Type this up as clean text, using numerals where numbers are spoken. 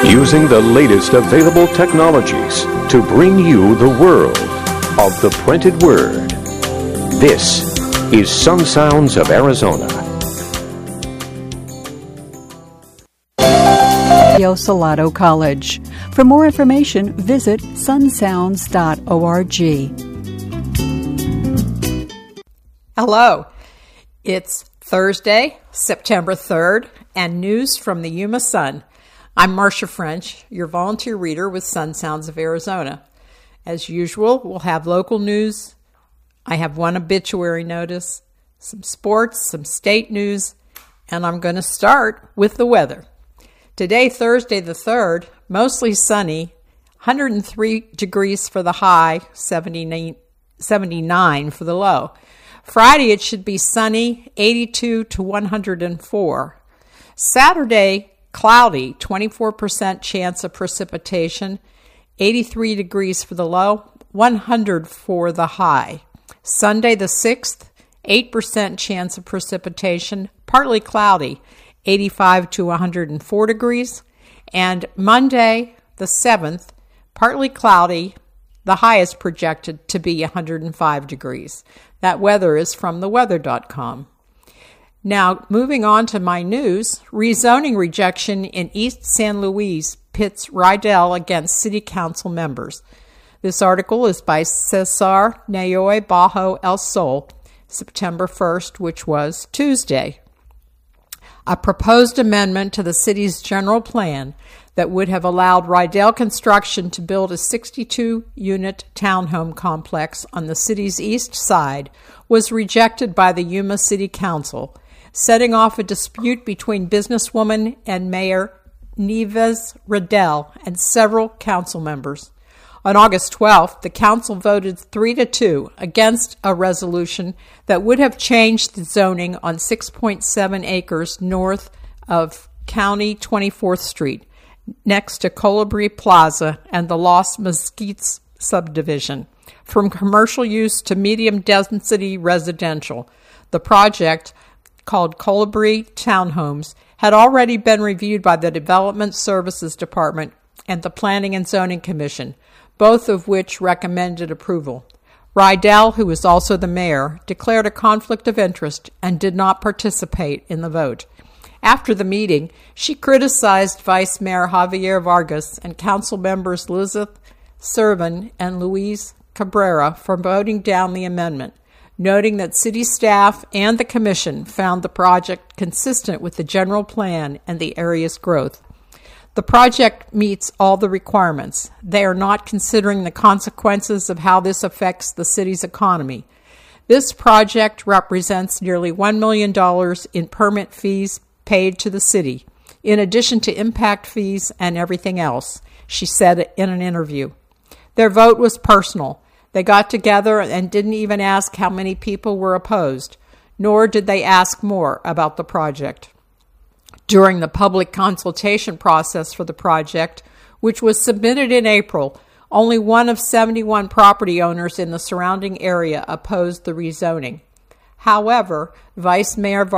using the latest available technologies to bring you the world of the printed word. This is Sun Sounds of Arizona. Salado College. For more information, visit sunsounds.org. Hello. It's Thursday, September 3rd, and news from the Yuma Sun. I'm Marcia French, your volunteer reader with Sun Sounds of Arizona. As usual, we'll have local news. I have one obituary notice, some sports, some state news, and I'm going to start with the weather. Today, Thursday the 3rd, mostly sunny, 103 degrees for the high, 79 for the low. Friday, it should be sunny, 82 to 104. Saturday, cloudy, 24% chance of precipitation, 83 degrees for the low, 100 for the high. Sunday the 6th, 8% chance of precipitation, partly cloudy, 85 to 104 degrees. And Monday the 7th, partly cloudy, the highest projected to be 105 degrees. That weather is from theweather.com. Now, moving on to my news, rezoning rejection in East San Luis pits Rydell against city council members. This article is by Cesar Nayoy Bajo El Sol, September 1st, which was Tuesday. A proposed amendment to the city's general plan that would have allowed Rydell Construction to build a 62-unit townhome complex on the city's east side was rejected by the Yuma City Council, setting off a dispute between businesswoman and Mayor Nieves Rydell and several council members. On August 12th, the council voted 3-2 against a resolution that would have changed the zoning on 6.7 acres north of County 24th Street, next to Colibri Plaza and the Los Mesquites subdivision, from commercial use to medium-density residential. The project, called Colibri Townhomes, had already been reviewed by the Development Services Department and the Planning and Zoning Commission, both of which recommended approval. Rydell, who is also the mayor, declared a conflict of interest and did not participate in the vote. After the meeting, she criticized Vice Mayor Javier Vargas and council members Elizabeth Servin and Luis Cabrera for voting down the amendment, noting that city staff and the commission found the project consistent with the general plan and the area's growth. The project meets all the requirements. They are not considering the consequences of how this affects the city's economy. This project represents nearly $1 million in permit fees paid to the city, in addition to impact fees and everything else, she said in an interview. Their vote was personal. They got together and didn't even ask how many people were opposed, nor did they ask more about the project. During the public consultation process for the project, which was submitted in April, only one of 71 property owners in the surrounding area opposed the rezoning. However, Vice Mayor